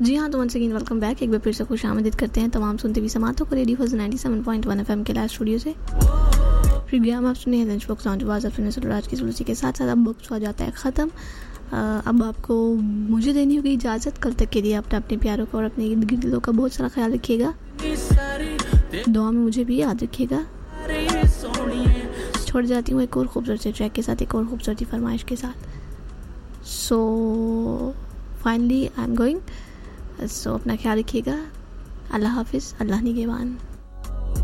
जी हाँ, तो once again welcome back. एक बार फिर से खुश आमदीद करते हैं तमाम सुनते हुए समातों को रेडियो फॉर 97.1 FM के लाइव स्टूडियो से। प्रोग्राम आप सुने हैं लंच बॉक्स ऑन आवाज़ अपने सुलराज की सुलसी के साथ साथ अब वक्त हो जाता है ख़त्म। अब आपको मुझे देनी होगी इजाज़त। कल तक के लिए अपने प्यारों को और अपने इर्द गिर्द लोगों का बहुत सारा ख्याल रखिएगा। दुआ में मुझे भी याद रखिएगा। छोड़ जाती हूँ एक और खूबसूरत से ट्रैक के साथ, एक और खूबसूरती फरमाइश के साथ। So finally I am going. सो अपना ख्याल रखिएगा। अल्लाह हाफिज़, अल्लाह निगहबान।